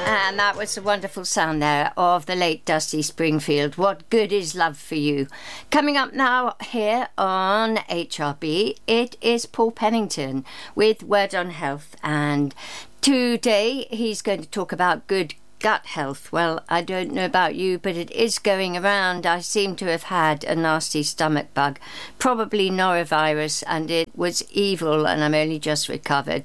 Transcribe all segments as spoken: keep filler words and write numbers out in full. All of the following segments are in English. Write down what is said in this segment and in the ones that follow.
And that was a wonderful sound there of the late Dusty Springfield. What good is love for you? Coming up now here on H R B, it is Paul Pennington with Word on Health. And today he's going to talk about good gut health. Well, I don't know about you, but it is going around. I seem to have had a nasty stomach bug, probably norovirus, and it was evil, and I'm only just recovered.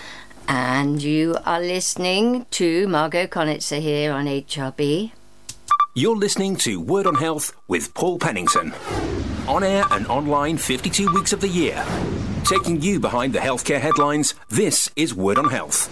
And you are listening to Margot Conitzer here on H R B. You're listening to Word on Health with Paul Pennington. On air and online fifty-two weeks of the year. Taking you behind the healthcare headlines, this is Word on Health.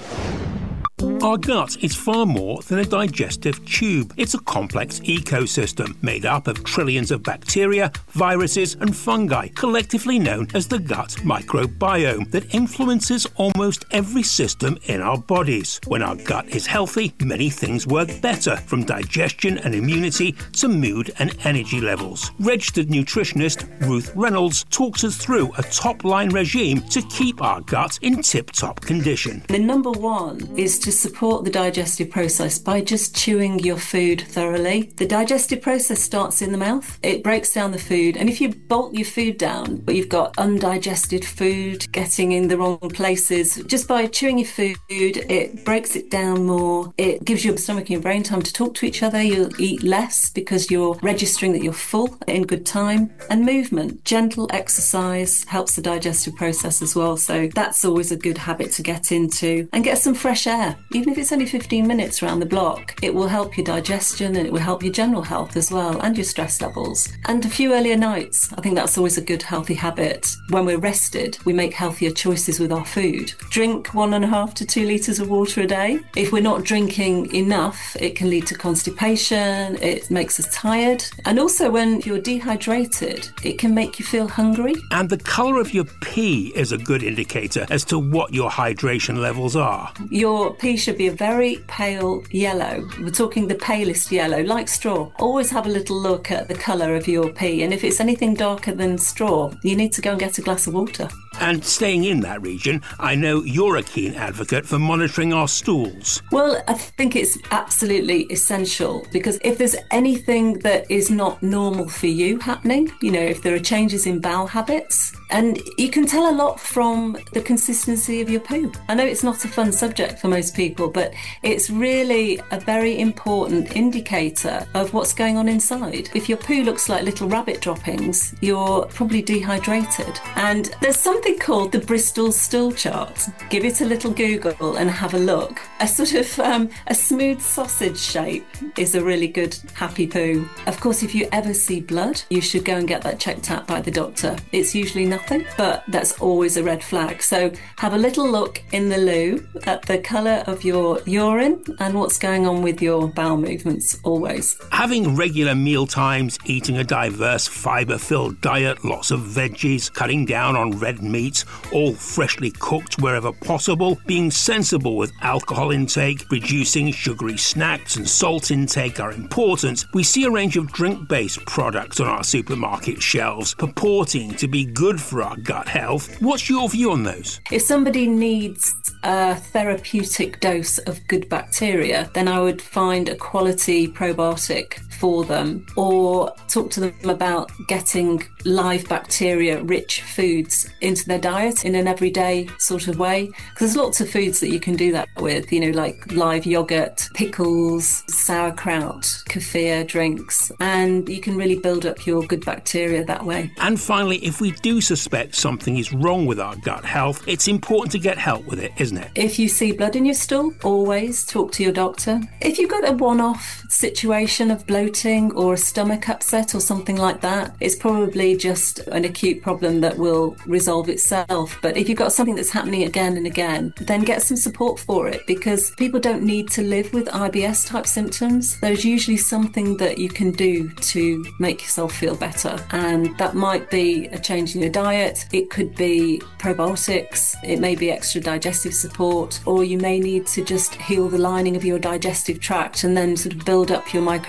Our gut is far more than a digestive tube. It's a complex ecosystem made up of trillions of bacteria, viruses and fungi, collectively known as the gut microbiome, that influences almost every system in our bodies. When our gut is healthy, many things work better, from digestion and immunity to mood and energy levels. Registered nutritionist Ruth Reynolds talks us through a top-line regime to keep our gut in tip-top condition. The number one is to support the digestive process by just chewing your food thoroughly. The digestive process starts in the mouth. It breaks down the food, and if you bolt your food down, but you've got undigested food getting in the wrong places, just by chewing your food, it breaks it down more. It gives your stomach and your brain time to talk to each other. You'll eat less because you're registering that you're full in good time. And movement, gentle exercise helps the digestive process as well. So that's always a good habit to get into. And get some fresh air. Even if it's only fifteen minutes around the block, it will help your digestion and it will help your general health as well, and your stress levels. And a few earlier nights, I think that's always a good healthy habit. When we're rested, we make healthier choices with our food. Drink one and a half to two litres of water a day. If we're not drinking enough, it can lead to constipation, it makes us tired. And also when you're dehydrated, it can make you feel hungry. And the colour of your pee is a good indicator as to what your hydration levels are. Your pee should be a very pale yellow. We're talking the palest yellow, like straw. Always have a little look at the colour of your pee, and if it's anything darker than straw, you need to go and get a glass of water. And staying in that region, I know you're a keen advocate for monitoring our stools. Well, I think it's absolutely essential, because if there's anything that is not normal for you happening, you know, if there are changes in bowel habits, and you can tell a lot from the consistency of your poo. I know it's not a fun subject for most people, but it's really a very important indicator of what's going on inside. If your poo looks like little rabbit droppings, you're probably dehydrated. And there's something called the Bristol stool chart. Give it a little Google and have a look. A sort of um, a smooth sausage shape is a really good happy poo. Of course, if you ever see blood, you should go and get that checked out by the doctor. It's usually nothing, but that's always a red flag. So have a little look in the loo at the colour of your urine and what's going on with your bowel movements always. Having regular meal times, eating a diverse fibre-filled diet, lots of veggies, cutting down on red meat, all freshly cooked wherever possible, being sensible with alcohol intake, reducing sugary snacks and salt intake are important. We see a range of drink-based products on our supermarket shelves purporting to be good for our gut health. What's your view on those? If somebody needs a therapeutic dose of good bacteria, then I would find a quality probiotic for them, or talk to them about getting live bacteria rich foods into their diet in an everyday sort of way, because there's lots of foods that you can do that with, you know, like live yogurt, pickles, sauerkraut, kefir drinks, and you can really build up your good bacteria that way. And finally, if we do suspect something is wrong with our gut health, it's important to get help with it, isn't it? If you see blood in your stool, always talk to your doctor. If you've got a one-off situation of bloating or a stomach upset or something like that, it's probably just an acute problem that will resolve itself. But if you've got something that's happening again and again, then get some support for it, because people don't need to live with I B S type symptoms. There's usually something that you can do to make yourself feel better, and that might be a change in your diet, it could be probiotics, it may be extra digestive support, or you may need to just heal the lining of your digestive tract and then sort of build up your microbiome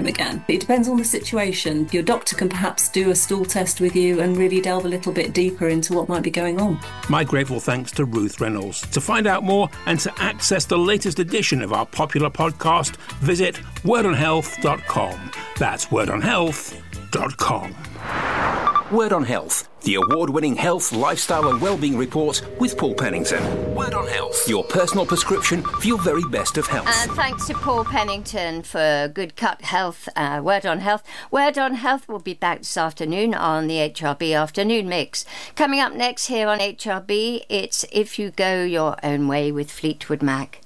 home again. It depends on the situation. Your doctor can perhaps do a stool test with you and really delve a little bit deeper into what might be going on. My grateful thanks to Ruth Reynolds. To find out more and to access the latest edition of our popular podcast, visit word on health dot com. That's word on health dot com. Word on Health, the award-winning health, lifestyle and wellbeing report with Paul Pennington. Word on Health, your personal prescription for your very best of health. And thanks to Paul Pennington for Good Cut Health, uh, Word on Health. Word on Health will be back this afternoon on the H R B Afternoon Mix. Coming up next here on H R B, it's If You Go Your Own Way with Fleetwood Mac.